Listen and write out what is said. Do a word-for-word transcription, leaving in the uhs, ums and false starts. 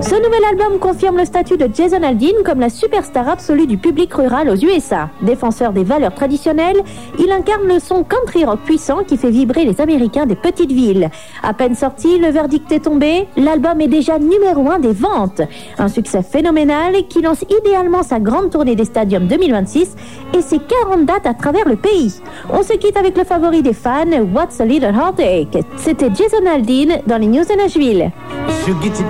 Ce nouvel album confirme le statut de Jason Aldean comme la superstar absolue du public rural aux U S A. Défenseur des valeurs traditionnelles, il incarne le son country rock puissant qui fait vibrer les Américains des petites villes. À peine sorti, le verdict est tombé, l'album est déjà numéro un des ventes. Un succès phénoménal qui lance idéalement sa grande tournée des stadiums deux mille vingt-six et ses quarante dates à travers le pays. On se quitte avec le favori des fans, What's a Little Heartache. C'était Jason Aldean dans les News de Nashville.